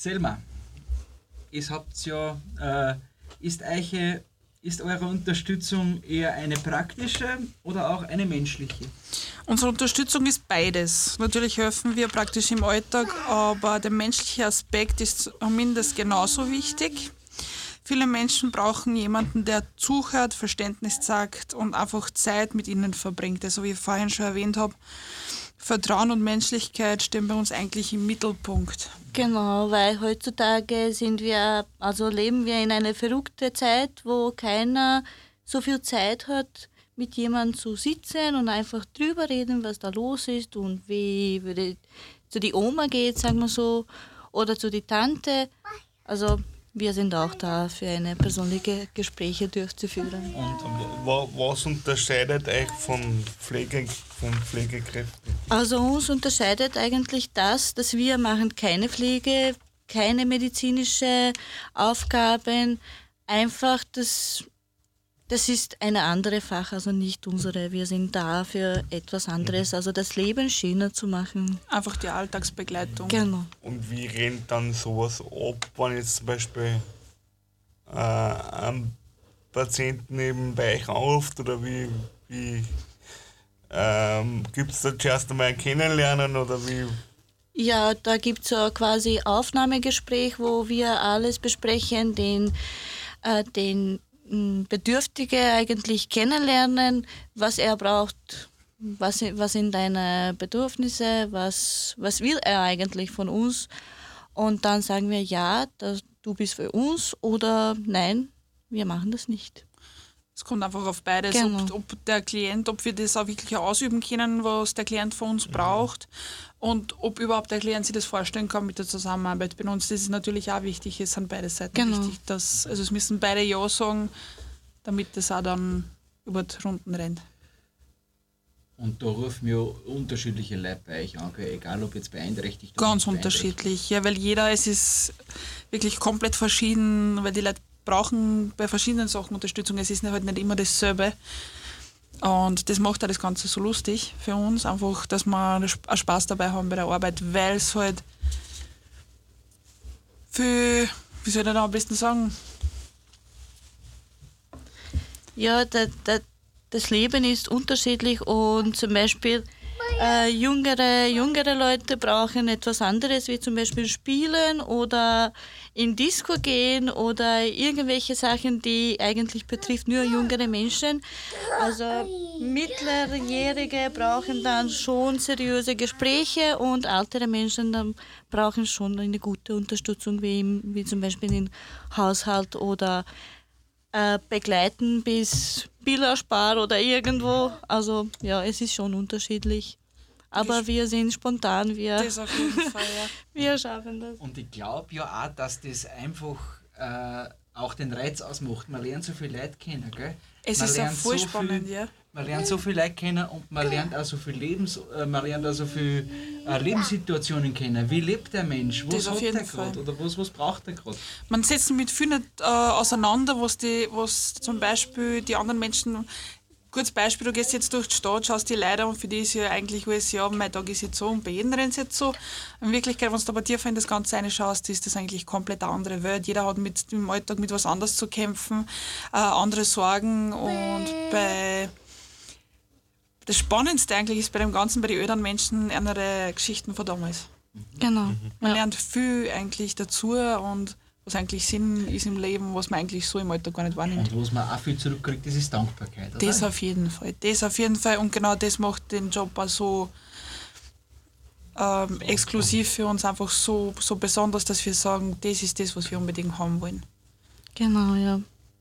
Selma, ist eure Unterstützung eher eine praktische oder auch eine menschliche? Unsere Unterstützung ist beides. Natürlich helfen wir praktisch im Alltag, aber der menschliche Aspekt ist mindestens genauso wichtig. Viele Menschen brauchen jemanden, der zuhört, Verständnis zeigt und einfach Zeit mit ihnen verbringt. Also wie ich vorhin schon erwähnt habe, Vertrauen und Menschlichkeit stehen bei uns eigentlich im Mittelpunkt. Genau, weil heutzutage leben wir in einer verrückten Zeit, wo keiner so viel Zeit hat, mit jemandem zu sitzen und einfach drüber reden, was da los ist und wie zu die Oma geht, sagen wir so, oder zu die Tante. Also wir sind auch da für eine persönliche Gespräche durchzuführen. Und was unterscheidet euch von Pflegekräften? Also uns unterscheidet eigentlich das, dass wir machen keine Pflege, keine medizinische Aufgaben. Einfach das ist eine andere Fach, also nicht unsere. Wir sind da für etwas anderes, also das Leben schöner zu machen. Einfach die Alltagsbegleitung. Genau. Und wie rennt dann sowas ab, wenn jetzt zum Beispiel ein Patienten eben bei euch anruft, oder wie gibt es da zuerst einmal ein Kennenlernen oder wie? Ja, da gibt es quasi Aufnahmegespräch, wo wir alles besprechen, den Bedürftige eigentlich kennenlernen, was er braucht, was sind deine Bedürfnisse, was will er eigentlich von uns, und dann sagen wir ja, du bist für uns, oder nein, wir machen das nicht. Es kommt einfach auf beides, genau. ob wir das auch wirklich ausüben können, was der Klient von uns braucht, und ob überhaupt der Klient sich das vorstellen kann mit der Zusammenarbeit. Bei uns, das ist natürlich auch wichtig, es sind beide Seiten wichtig. Also es müssen beide Ja sagen, damit das auch dann über die Runden rennt. Und da rufen ja unterschiedliche Leute bei euch an, egal ob jetzt beeinträchtigt oder ganz unterschiedlich, ja, weil es ist wirklich komplett verschieden, weil die Leute brauchen bei verschiedenen Sachen Unterstützung. Es ist halt nicht immer dasselbe. Und das macht auch das Ganze so lustig für uns, einfach, dass wir auch Spaß dabei haben bei der Arbeit, weil es halt für, wie soll ich da am besten sagen? Ja, das Leben ist unterschiedlich, und zum Beispiel jüngere Leute brauchen etwas anderes, wie zum Beispiel spielen oder in Disco gehen oder irgendwelche Sachen, die eigentlich betrifft nur jüngere Menschen. Also Mitteljährige brauchen dann schon seriöse Gespräche, und ältere Menschen dann brauchen schon eine gute Unterstützung, wie zum Beispiel im Haushalt oder begleiten bis Bilderspar oder irgendwo. Also ja, es ist schon unterschiedlich. Aber wir sind spontan, das auf jeden Fall, ja. Wir schaffen das. Und ich glaube ja auch, dass das einfach auch den Reiz ausmacht. Man lernt so viele Leute kennen, gell? Es ist auch voll spannend, ja. Man lernt so viele Leute kennen, und man lernt auch so viel Lebenssituationen kennen. Wie lebt der Mensch? Was hat der gerade? Oder was braucht er gerade? Man setzt sich mit vielen auseinander, was zum Beispiel die anderen Menschen. Kurzes Beispiel, du gehst jetzt durch die Stadt, schaust die Leute, und für die ist ja eigentlich alles, ja, mein Tag ist jetzt so, und bei jedem rennt es jetzt so. In Wirklichkeit, wenn du aber tiefer in das Ganze reinschaust, ist das eigentlich komplett eine andere Welt. Jeder hat im Alltag mit was anderes zu kämpfen, andere Sorgen, und das Spannendste eigentlich ist bei dem Ganzen, bei den älteren Menschen, andere Geschichten von damals. Genau. Man lernt viel eigentlich dazu, und was eigentlich Sinn ist im Leben, was man eigentlich so im Alltag gar nicht wahrnimmt. Und was man auch viel zurückkriegt, das ist Dankbarkeit, oder? Das auf jeden Fall. Und genau das macht den Job auch so exklusiv für uns, einfach so besonders, dass wir sagen, das ist das, was wir unbedingt haben wollen. Genau, ja.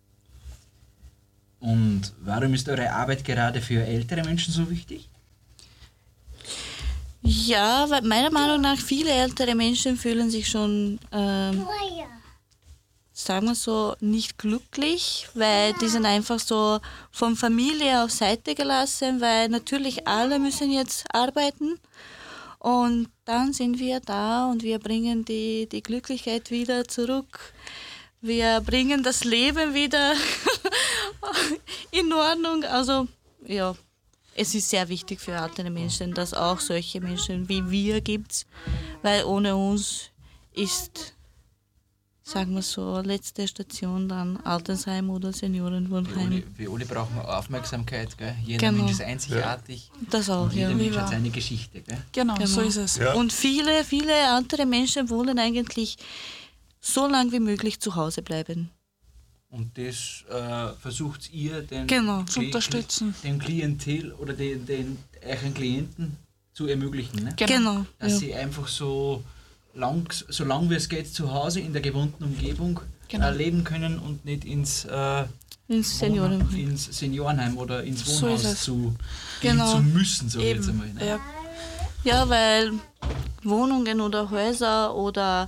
Und warum ist eure Arbeit gerade für ältere Menschen so wichtig? Ja, weil meiner Meinung nach viele ältere Menschen fühlen sich schon, sagen wir so, nicht glücklich, weil die sind einfach so von Familie auf Seite gelassen, weil natürlich alle müssen jetzt arbeiten, und dann sind wir da und wir bringen die Glücklichkeit wieder zurück. Wir bringen das Leben wieder in Ordnung. Also ja, es ist sehr wichtig für ältere Menschen, dass auch solche Menschen wie wir gibt, weil ohne uns ist sagen wir so, letzte Station dann Altersheim oder Seniorenwohnheim. Wir alle brauchen Aufmerksamkeit, gell? Jeder Genau. Mensch ist einzigartig. Das auch, Und jeder ja. Mensch hat seine Geschichte, gell? Genau, Genau. so ist es. Ja. Und viele andere Menschen wollen eigentlich so lange wie möglich zu Hause bleiben. Und das versucht ihr den, Genau. Zu unterstützen. dem Klientel oder den euren Klienten zu ermöglichen. Ne? Genau. Dass Ja. sie einfach so lang wie es geht zu Hause in der gewohnten Umgebung Genau. leben können und nicht ins Ins Seniorenheim oder ins So Wohnhaus ist es. gehen Genau. zu müssen, so jetzt Eben. einmal. Ne? Ja. Ja, weil Wohnungen oder Häuser oder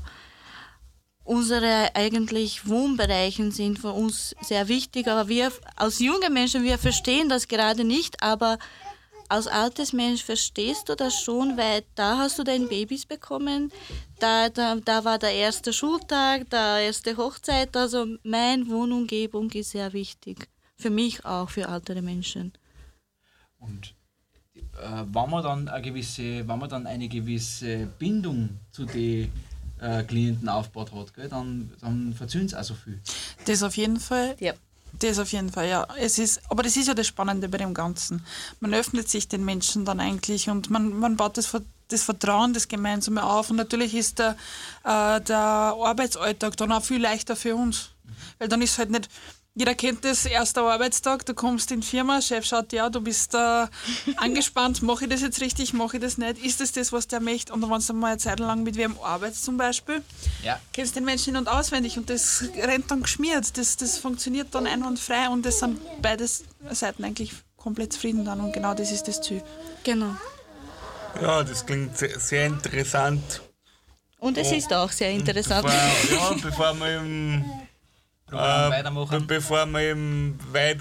unsere eigentlich Wohnbereiche sind für uns sehr wichtig, aber wir als junge Menschen, wir verstehen das gerade nicht, aber als altes Mensch verstehst du das schon, weil da hast du deine Babys bekommen, da war der erste Schultag, der erste Hochzeit, also meine Wohnumgebung ist sehr wichtig. Für mich auch, für ältere Menschen. Und wenn man dann eine gewisse Bindung zu den Klienten aufgebaut hat, gell, dann verzöhnt es auch so viel. Das auf jeden Fall. Ja. Das auf jeden Fall, ja. Aber das ist ja das Spannende bei dem Ganzen. Man öffnet sich den Menschen dann eigentlich und man baut das Vertrauen, das Gemeinsame auf. Und natürlich ist der Arbeitsalltag dann auch viel leichter für uns. Weil dann ist halt nicht, jeder kennt das, erster Arbeitstag, du kommst in die Firma, Chef schaut dir an, du bist angespannt, mache ich das jetzt richtig, mache ich das nicht, ist das, was der möchte? Und wenn du mal eine Zeit lang mit wem arbeitest zum Beispiel, Ja. kennst den Menschen in- und auswendig und das rennt dann geschmiert, das funktioniert dann einwandfrei und das sind beide Seiten eigentlich komplett zufrieden dann und genau das ist das Ziel. Genau. Ja, das klingt sehr interessant. Und es ist auch sehr interessant. Bevor wir eben Weitermachen. bevor wir eben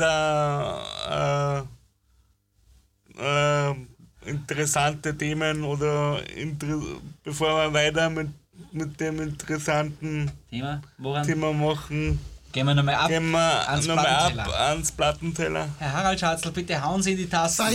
weiter interessante Themen oder bevor wir weiter mit dem interessanten Thema, woran? Thema machen, Gehen wir nochmal ab gehen wir ans nochmal ab Plattenteller. ans Plattenteller. Herr Harald Schatzl, bitte hauen Sie in die Tasten.